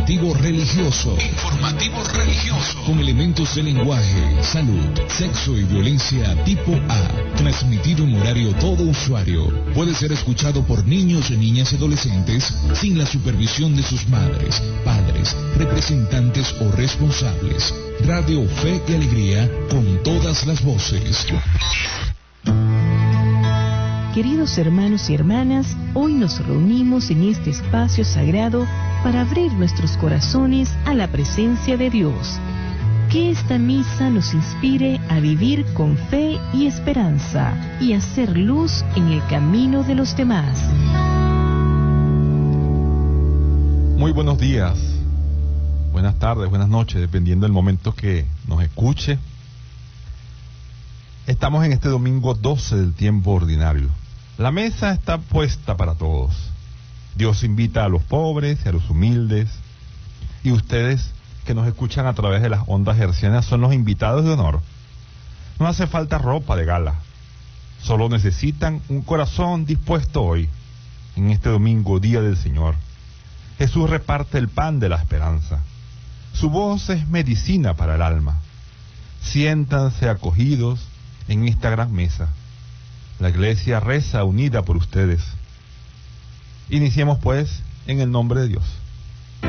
Informativo religioso. Con elementos de lenguaje, salud, sexo y violencia tipo A. Transmitido en horario todo usuario. Puede ser escuchado por niños, niñas y adolescentes sin la supervisión de sus madres, padres, representantes o responsables. Radio Fe y Alegría con todas las voces. Queridos hermanos y hermanas, hoy nos reunimos en este espacio sagrado para abrir nuestros corazones a la presencia de Dios. Que esta misa nos inspire a vivir con fe y esperanza y hacer luz en el camino de los demás. Muy buenos días, buenas tardes, buenas noches, dependiendo del momento que nos escuche. Estamos en este domingo 12 del tiempo ordinario. La mesa está puesta para todos. Dios invita a los pobres y a los humildes. Y ustedes que nos escuchan a través de las ondas hercianas son los invitados de honor. No hace falta ropa de gala. Solo necesitan un corazón dispuesto hoy, en este domingo, día del Señor. Jesús reparte el pan de la esperanza. Su voz es medicina para el alma. Siéntanse acogidos en esta gran mesa. La Iglesia reza unida por ustedes. Iniciemos pues en el nombre de Dios.